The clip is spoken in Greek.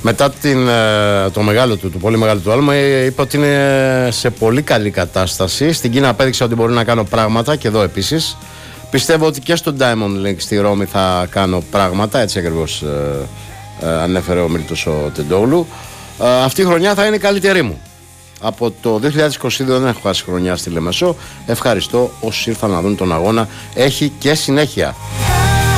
Μετά το μεγάλο του, πολύ μεγάλο του άλμα, είπε ότι είναι σε πολύ καλή κατάσταση. Στην Κίνα απέδειξε ότι μπορεί να κάνω πράγματα και εδώ επίσης. Πιστεύω ότι και στο Diamond League στη Ρώμη θα κάνω πράγματα, έτσι ακριβώς ανέφερε ο Μίλτος ο Τεντόγλου. Αυτή η χρονιά θα είναι η καλύτερη μου. Από το 2022 δεν έχω χάσει χρονιά στη Λεμεσό. Ευχαριστώ όσους ήρθαν να δουν τον αγώνα. Έχει και συνέχεια.